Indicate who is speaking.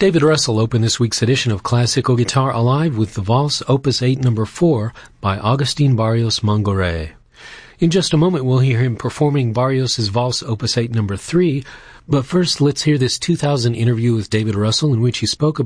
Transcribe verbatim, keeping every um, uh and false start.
Speaker 1: David Russell opened this week's edition of Classical Guitar Alive with the Valse Opus eight number four by Agustin Barrios Mangoré. In just a moment we'll hear him performing Barrios' Valse Opus eight number three, but first let's hear this two thousand interview with David Russell in which he spoke about